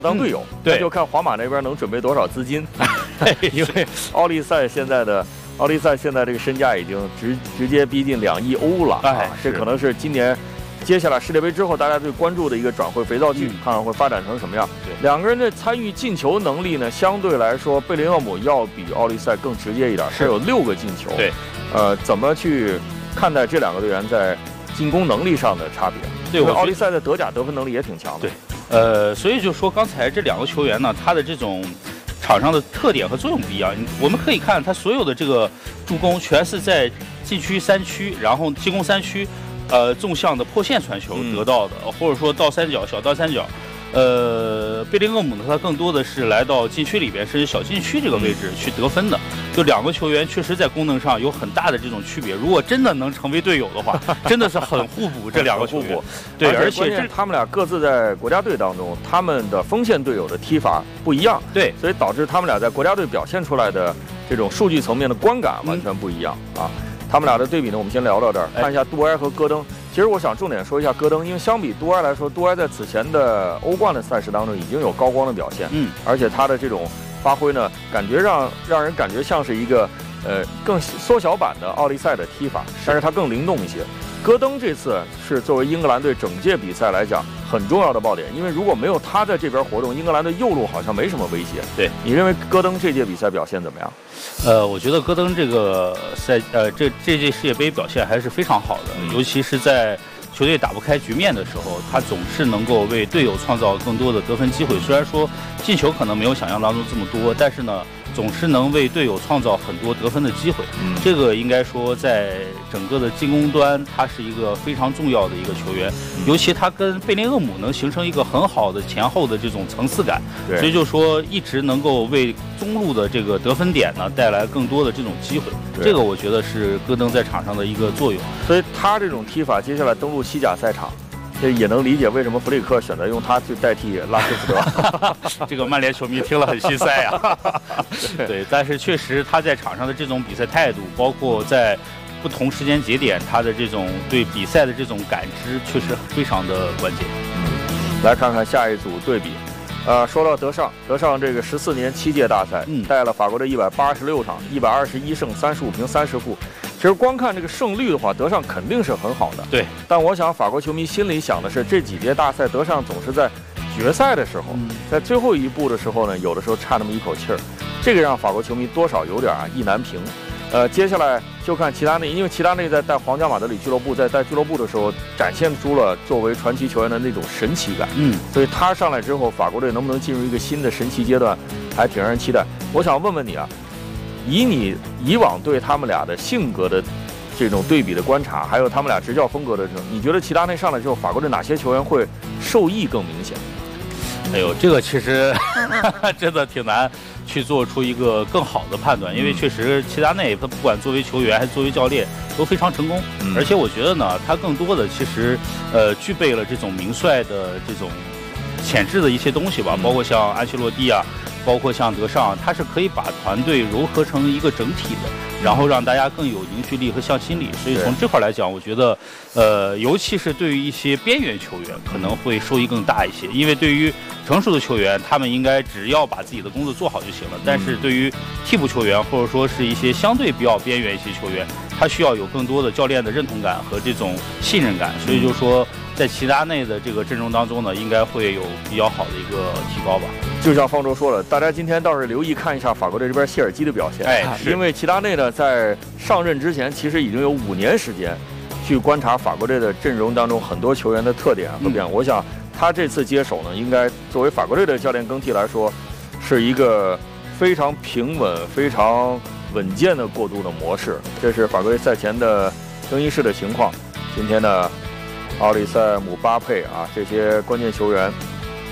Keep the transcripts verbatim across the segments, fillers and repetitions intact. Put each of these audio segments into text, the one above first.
当队友， 嗯、对， 那就看皇马那边能准备多少资金，因为奥利赛现在的奥利赛现在这个身价已经直直接逼近两亿欧了， 哎， 啊，这可能是今年接下来世界杯之后大家最关注的一个转会肥皂剧，嗯、看看会发展成什么样。 对， 两个人的参与进球能力呢，相对来说，贝林厄姆要比奥利赛更直接一点，他有六个进球。 对， 呃，怎么去看待这两个队员在进攻能力上的差别？ 对， 奥利赛的德甲得分能力也挺强的。 对。呃，所以就说刚才这两个球员呢，他的这种场上的特点和作用不一样。我们可以看他所有的这个助攻全是在禁区三区，然后进攻三区，呃，纵向的破线传球得到的，嗯、或者说倒三角、小倒三角。呃，贝林厄姆呢，他更多的是来到禁区里边，甚至小禁区这个位置去得分的。就两个球员确实在功能上有很大的这种区别。如果真的能成为队友的话，真的是很互补。这两个球员，对，而且这他们俩各自在国家队当中，他们的锋线队友的踢法不一样， 对， 所以导致他们俩在国家队表现出来的这种数据层面的观感完全不一样、嗯、啊。他们俩的对比呢，我们先聊到这儿，看一下杜埃和戈登。其实我想重点说一下戈登，因为相比杜埃来说，杜埃在此前的欧冠的赛事当中已经有高光的表现， 嗯， 而且他的这种发挥呢，感觉让让人感觉像是一个呃更缩小版的奥利赛的踢法，但是他更灵动一些。戈登这次是作为英格兰队整届比赛来讲很重要的爆点，因为如果没有他在这边活动，英格兰队右路好像没什么威胁。 对， 你认为戈登这届比赛表现怎么样？ 呃，我觉得戈登这个赛呃这这届世界杯表现还是非常好的， 嗯、 尤其是在球队打不开局面的时候，他总是能够为队友创造更多的得分机会。虽然说进球可能没有想象当中这么多，但是呢，总是能为队友创造很多得分的机会。 嗯， 这个应该说在整个的进攻端，他是一个非常重要的一个球员。 嗯、 尤其他跟贝林厄姆能形成一个很好的前后的这种层次感，所以就说一直能够为中路的这个得分点呢带来更多的这种机会。这个我觉得是戈登在场上的一个作用。 所以他这种踢法，接下来登陆西甲赛场。这也能理解为什么弗里克选择用他去代替拉什福德。 这个曼联球迷听了很心塞啊。对，但是确实他在场上的这种比赛态度，包括在不同时间节点他的这种对比赛的这种感知，确实非常的关键。 嗯，来看看下一组对比。呃，说到德尚，德尚这个十四年七届大赛， 嗯， 带了法国队一百八十六场，一百二十一胜，三十五平，三十负。其实光看这个胜率的话，德尚肯定是很好的。 对， 但我想法国球迷心里想的是，这几届大赛德尚总是在决赛的时候， 嗯、 在最后一步的时候呢，有的时候差那么一口气儿，这个让法国球迷多少有点啊意难平。呃，接下来就看齐达内，因为齐达内在带皇家马德里俱乐部，在带俱乐部的时候展现出了作为传奇球员的那种神奇感。 嗯， 所以他上来之后，法国队能不能进入一个新的神奇阶段，还挺让人期待。我想问问你啊，以你以往对他们俩的性格的这种对比的观察，还有他们俩执教风格的这种，你觉得齐达内上来之后，法国队哪些球员会受益更明显？ 哎呦，这个其实真的挺难去做出一个更好的判断，因为确实齐达内他不管作为球员还是作为教练都非常成功， 嗯、 而且我觉得呢，他更多的其实呃具备了这种名帅的这种潜质的一些东西吧， 嗯、 包括像安切洛蒂啊，包括像德尚，他是可以把团队糅合成一个整体的，然后让大家更有凝聚力和向心力。所以从这块来讲，我觉得呃尤其是对于一些边缘球员可能会收益更大一些，因为对于成熟的球员，他们应该只要把自己的工作做好就行了。但是对于替补球员，或者说是一些相对比较边缘一些球员，他需要有更多的教练的认同感和这种信任感。所以就说，在齐达内的这个阵容当中呢，应该会有比较好的一个提高吧。 就像方舟说了，大家今天倒是留意看一下法国队这边谢尔基的表现。 哎， 因为齐达内呢，在上任之前，其实已经有五年时间去观察法国队的阵容当中很多球员的特点和变化。嗯、我想。他这次接手呢，应该作为法国队的教练更替来说，是一个非常平稳、非常稳健的过渡的模式。这是法国队赛前的更衣室的情况。今天呢，奥里塞姆、巴佩啊这些关键球员，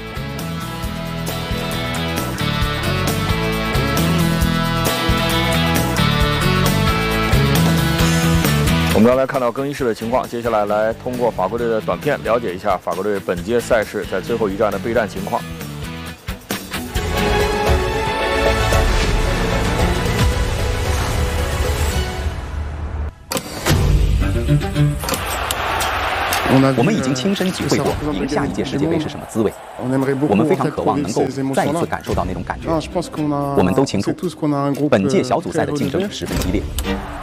我们刚才看到更衣室的情况，接下来来通过法国队的短片了解一下法国队本届赛事在最后一站的备战情况。 我们已经亲身体会过赢下一届世界杯是什么滋味，我们非常渴望能够再一次感受到那种感觉。我们都清楚，本届小组赛的竞争十分激烈。